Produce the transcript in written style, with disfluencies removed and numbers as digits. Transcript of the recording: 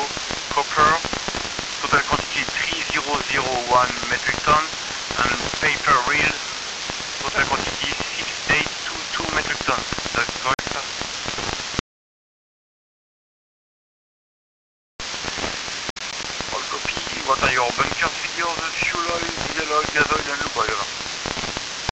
copper, total quantity 3001 metric tons, and paper reels, total quantity 6822 metric tons. That's correct, sir? All copy. What are your bunker figures? Fuel oil, diesel oil, gas oil, and lube oil?